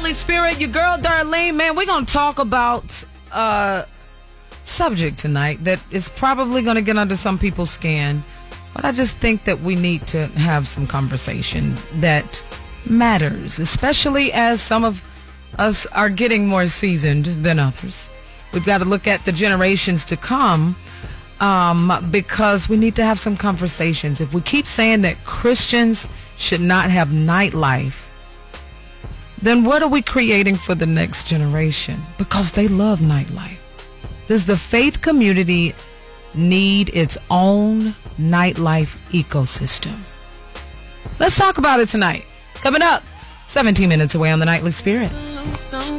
Nightly Spirit, your girl Darlene. Man, we're going to talk about a subject tonight that is probably going to get under some people's skin. But I just think that we need to have some conversation that matters, especially as some of us are getting more seasoned than others. We've got to look at the generations to come because we need to have some conversations. If we keep saying that Christians should not have nightlife, then what are we creating for the next generation? Because they love nightlife. Does the faith community need its own nightlife ecosystem? Let's talk about it tonight. Coming up, 17 minutes away on the Nightly Spirit.